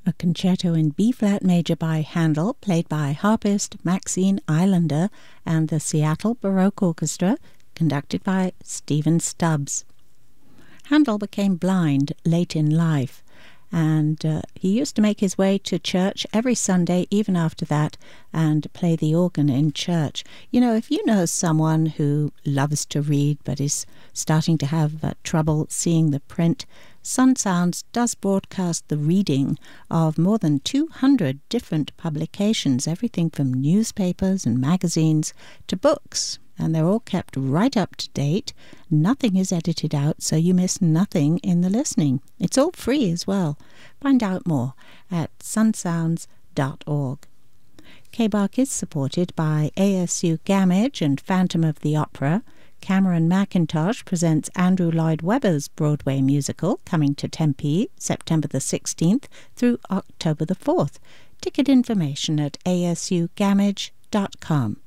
a concerto in B-flat major by Handel, played by harpist Maxine Islander and the Seattle Baroque Orchestra, conducted by Stephen Stubbs. Handel became blind late in life, and he used to make his way to church every Sunday, even after that, and play the organ in church. You know, if you know someone who loves to read but is starting to have trouble seeing the print, Sun Sounds does broadcast the reading of more than 200 different publications, everything from newspapers and magazines to books. And they're all kept right up to date. Nothing is edited out, so you miss nothing in the listening. It's all free as well. Find out more at sunsounds.org. KBARC is supported by ASU Gamage and Phantom of the Opera. Cameron McIntosh presents Andrew Lloyd Webber's Broadway musical, coming to Tempe September the 16th through October the 4th. Ticket information at asugamage.com.